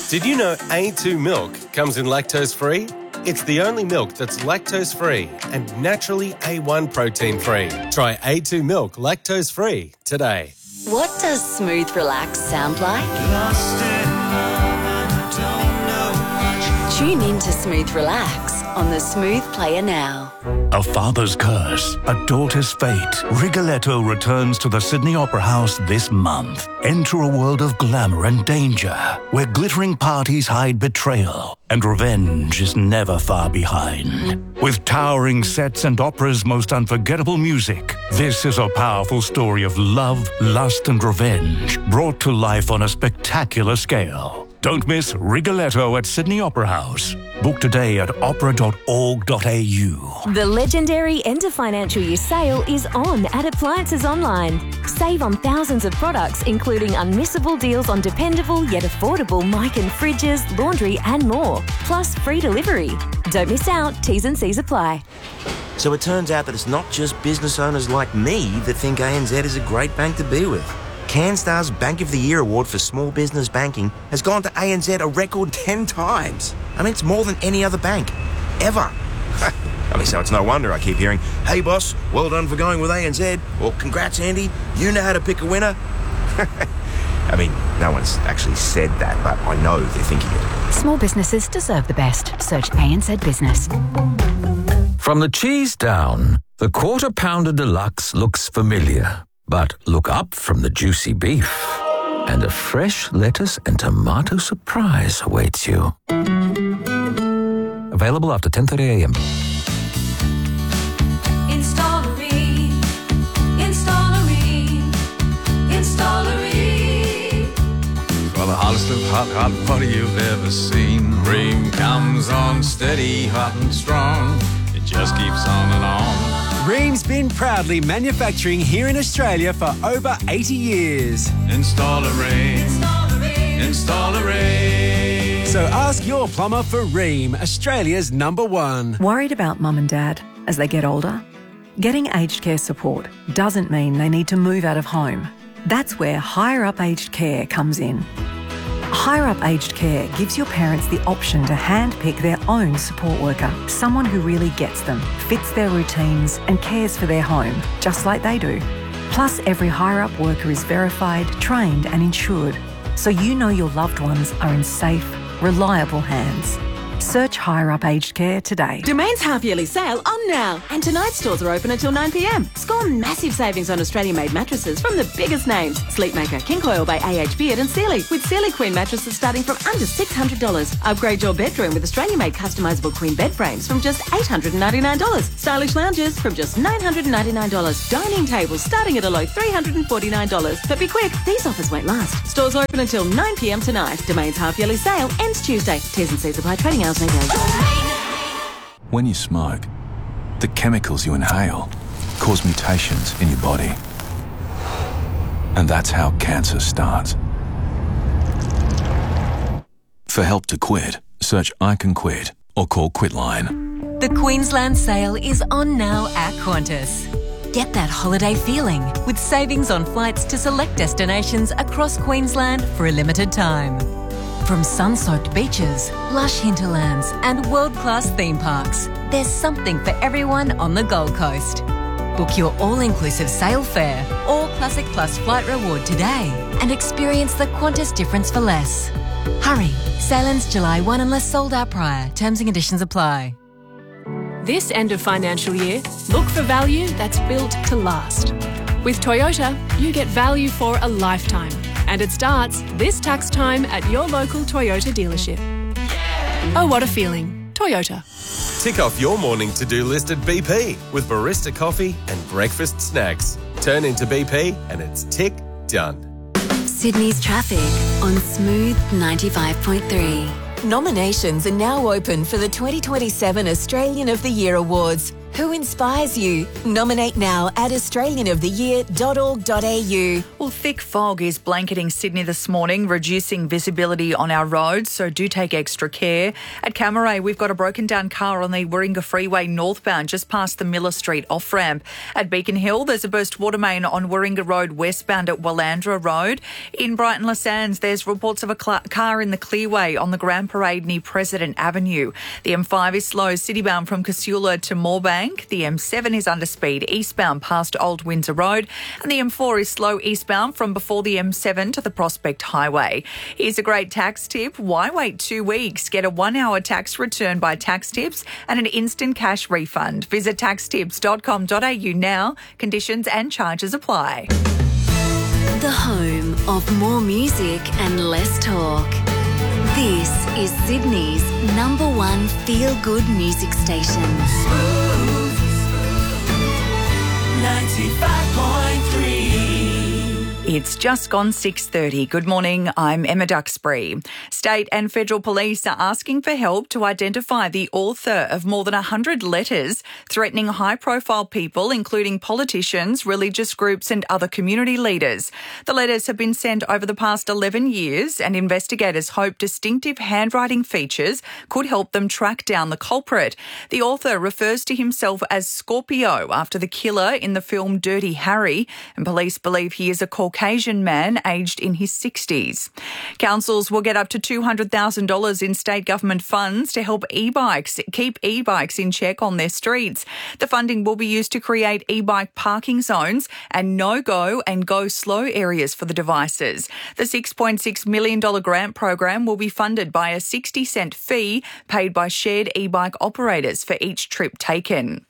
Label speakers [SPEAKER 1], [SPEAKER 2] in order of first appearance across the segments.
[SPEAKER 1] Did you know A2 milk comes in lactose-free? It's the only milk that's lactose-free and naturally A1 protein-free. Try A2 milk lactose-free today.
[SPEAKER 2] What does smooth relax sound like? Tune in to Smooth Relax on the Smooth Player now.
[SPEAKER 3] A father's curse, a daughter's fate. Rigoletto returns to the Sydney Opera House this month. Enter a world of glamour and danger, where glittering parties hide betrayal, and revenge is never far behind. With towering sets and opera's most unforgettable music, this is a powerful story of love, lust, and revenge, brought to life on a spectacular scale. Don't miss Rigoletto at Sydney Opera House. Book today at opera.org.au.
[SPEAKER 4] The legendary end of financial year sale is on at Appliances Online. Save on thousands of products, including unmissable deals on dependable yet affordable mic and fridges, laundry and more. Plus free delivery. Don't miss out. T's and C's apply.
[SPEAKER 5] So it turns out that it's not just business owners like me that think ANZ is a great bank to be with. CanStar's Bank of the Year award for small business banking has gone to ANZ a record 10 times. I mean, it's more than any other bank, ever. I mean, so it's no wonder I keep hearing, "Hey boss, well done for going with ANZ," or "Congrats Andy, you know how to pick a winner." I mean, no one's actually said that, but I know they're thinking it.
[SPEAKER 6] Small businesses deserve the best. Search ANZ Business.
[SPEAKER 7] From the cheese down, the Quarter Pounder Deluxe looks familiar. But look up from the juicy beef, and a fresh lettuce and tomato surprise awaits you. Available after 10:30 a.m.
[SPEAKER 8] Installery. For the hottest of hot water you've ever seen. Ream comes on steady, hot and strong. It just keeps on and on.
[SPEAKER 9] Ream's been proudly manufacturing here in Australia for over 80 years.
[SPEAKER 8] Installery.
[SPEAKER 9] So ask your plumber for Ream, Australia's #1.
[SPEAKER 10] Worried about mum and dad as they get older? Getting aged care support doesn't mean they need to move out of home. That's where Higher Up Aged Care comes in. Higher Up Aged Care gives your parents the option to handpick their own support worker, someone who really gets them, fits their routines and cares for their home, just like they do. Plus, every Higher Up worker is verified, trained and insured, so you know your loved ones are in safe, reliable hands. Search Higher Up Aged Care today.
[SPEAKER 11] Domain's half-yearly sale on now. And tonight's stores are open until 9 p.m. Score massive savings on Australian-made mattresses from the biggest names. Sleepmaker, King Coil by AH Beard and Sealy. With Sealy Queen mattresses starting from under $600. Upgrade your bedroom with Australian-made customisable queen bed frames from just $899. Stylish lounges from just $999. Dining tables starting at a low $349. But be quick, these offers won't last. Stores open until 9 p.m. tonight. Domain's half-yearly sale ends Tuesday. T's and C's apply. Trading hours may vary.
[SPEAKER 12] When you smoke, the chemicals you inhale cause mutations in your body. And that's how cancer starts. For help to quit, search I Can Quit or call Quitline.
[SPEAKER 13] The Queensland sale is on now at Qantas. Get that holiday feeling with savings on flights to select destinations across Queensland for a limited time. From sun-soaked beaches, lush hinterlands and world-class theme parks, there's something for everyone on the Gold Coast. Book your all-inclusive sail fare or Classic Plus flight reward today and experience the Qantas difference for less. Hurry, sail ends July 1 unless sold out prior. Terms and conditions apply.
[SPEAKER 14] This end of financial year, look for value that's built to last. With Toyota, you get value for a lifetime. And it starts this tax time at your local Toyota dealership. Oh, what a feeling. Toyota.
[SPEAKER 1] Tick off your morning to-do list at BP with barista coffee and breakfast snacks. Turn into BP and it's tick done.
[SPEAKER 2] Sydney's traffic on Smooth 95.3.
[SPEAKER 13] Nominations are now open for the 2027 Australian of the Year Awards.
[SPEAKER 15] Who inspires you? Nominate now at australianoftheyear.org.au.
[SPEAKER 16] Well, thick fog is blanketing Sydney this morning, reducing visibility on our roads, so do take extra care. At Camaray, we've got a broken down car on the Warringah Freeway northbound, just past the Miller Street off-ramp. At Beacon Hill, there's a burst water main on Warringah Road westbound at Willandra Road. In Brighton Les Sands, there's reports of a car in the Clearway on the Grand Parade near President Avenue. The M5 is slow citybound from Casula to Moorebank. The M7 is under speed eastbound past Old Windsor Road, and the M4 is slow eastbound from before the M7 to the Prospect Highway. Here's a great tax tip. Why wait 2 weeks? Get a 1 hour tax return by Tax Tips and an instant cash refund. Visit taxtips.com.au now. Conditions and charges apply.
[SPEAKER 2] The home of more music and less talk. This is Sydney's #1 feel-good music station.
[SPEAKER 16] 95.3. It's just gone 6:30. Good morning, I'm Emma Duxbury. State and federal police are asking for help to identify the author of more than 100 letters threatening high-profile people, including politicians, religious groups and other community leaders. The letters have been sent over the past 11 years, and investigators hope distinctive handwriting features could help them track down the culprit. The author refers to himself as Scorpio after the killer in the film Dirty Harry, and police believe he is a Caucasian man aged in his 60s. Councils will get up to $200,000 in state government funds to help keep e-bikes in check on their streets. The funding will be used to create e-bike parking zones and no-go and go-slow areas for the devices. The $6.6 million grant program will be funded by a 60-cent fee paid by shared e-bike operators for each trip taken.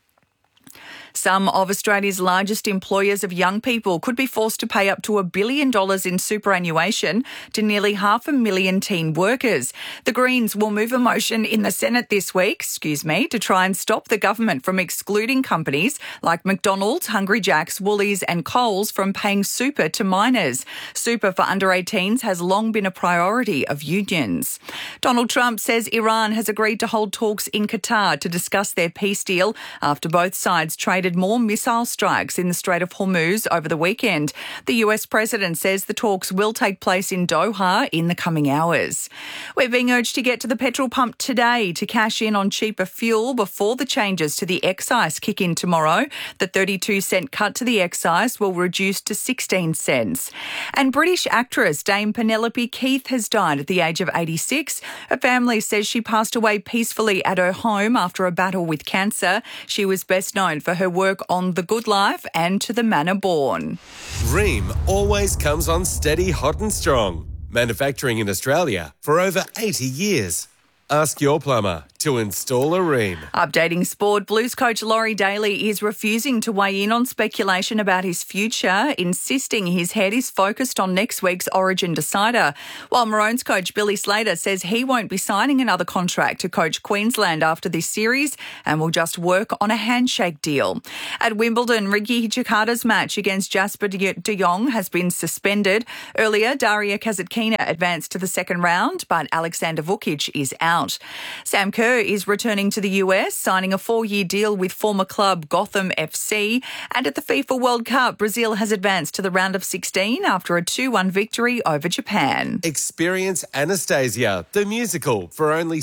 [SPEAKER 16] Some of Australia's largest employers of young people could be forced to pay up to $1 billion in superannuation to nearly 500,000 teen workers. The Greens will move a motion in the Senate this week, to try and stop the government from excluding companies like McDonald's, Hungry Jack's, Woolies and Coles from paying super to minors. Super for under 18s has long been a priority of unions. Donald Trump says Iran has agreed to hold talks in Qatar to discuss their peace deal after both sides traded more missile strikes in the Strait of Hormuz over the weekend. The US president says the talks will take place in Doha in the coming hours. We're being urged to get to the petrol pump today to cash in on cheaper fuel before the changes to the excise kick in tomorrow. The 32-cent cut to the excise will reduce to 16 cents. And British actress Dame Penelope Keith has died at the age of 86. Her family says she passed away peacefully at her home after a battle with cancer. She was best known for her work on The Good Life and To the Manor Born.
[SPEAKER 1] Rheem always comes on steady, hot and strong. Manufacturing in Australia for over 80 years. Ask your plumber to install a Rheem.
[SPEAKER 16] Updating sport, Blues coach Laurie Daly is refusing to weigh in on speculation about his future, insisting his head is focused on next week's Origin decider. While Maroons coach Billy Slater says he won't be signing another contract to coach Queensland after this series and will just work on a handshake deal. At Wimbledon, Ricky Hijikata's match against Jasper de Jong has been suspended. Earlier, Daria Kasatkina advanced to the second round, but Alexander Vukic is out. Sam Kerr is returning to the US, signing a 4-year deal with former club Gotham FC. And at the FIFA World Cup, Brazil has advanced to the round of 16 after a 2-1 victory over Japan.
[SPEAKER 1] Experience Anastasia, the musical, for only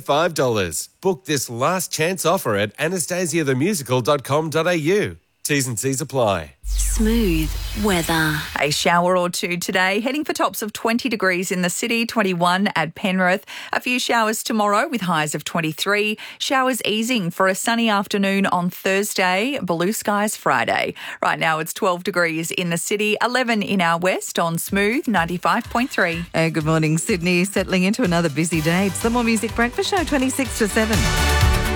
[SPEAKER 1] $75. Book this last chance offer at anastasiathemusical.com.au. T's and C's apply.
[SPEAKER 2] Smooth weather.
[SPEAKER 16] A shower or two today, heading for tops of 20 degrees in the city, 21 at Penrith. A few showers tomorrow with highs of 23. Showers easing for a sunny afternoon on Thursday, blue skies Friday. Right now it's 12 degrees in the city, 11 in our west on Smooth 95.3.
[SPEAKER 17] Good morning, Sydney. Settling into another busy day. It's the More Music Breakfast Show, 26 to 7.